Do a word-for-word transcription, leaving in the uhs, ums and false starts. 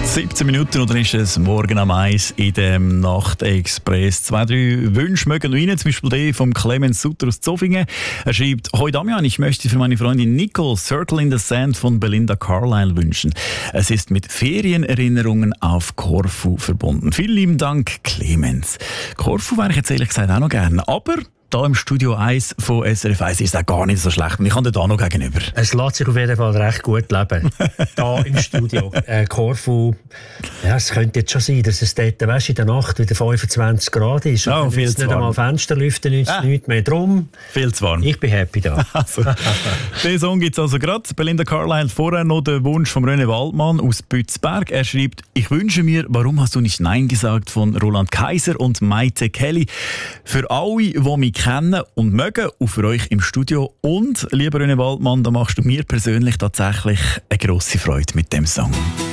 siebzehn Minuten oder ist es morgen am eins in dem Nachtexpress. Zwei, drei Wünsche mögen rein, zum Beispiel der von Clemens Sutter aus Zofingen. Er schreibt: Hoi Damian, ich möchte für meine Freundin Nicole Circle in the Sand von Belinda Carlisle wünschen. Es ist mit Ferienerinnerungen auf Korfu verbunden. Vielen lieben Dank, Clemens. Korfu wäre ich jetzt ehrlich gesagt auch noch gerne, aber da im Studio eins von S R F eins ist es auch gar nicht so schlecht. Und ich habe da noch gegenüber. Es lässt sich auf jeden Fall recht gut leben. Da im Studio. Äh, Korfu, ja, es könnte jetzt schon sein, dass es dort weißt, in der Nacht wieder fünfundzwanzig Grad ist. Oh, und viel zu nicht warm. einmal Fenster lüften, nützt Ah. nichts mehr. Drum, Viel zu warm. ich bin happy da. Also, den Song gibt es also gerade. Belinda Carlisle, vorher noch der Wunsch von René Waldmann aus Bützberg. Er schreibt: Ich wünsche mir «Warum hast du nicht Nein gesagt» von Roland Kaiser und Maite Kelly. Für alle, die mich kennen und mögen, und für euch im Studio. Und, lieber René Waldmann, da machst du mir persönlich tatsächlich eine grosse Freude mit dem Song.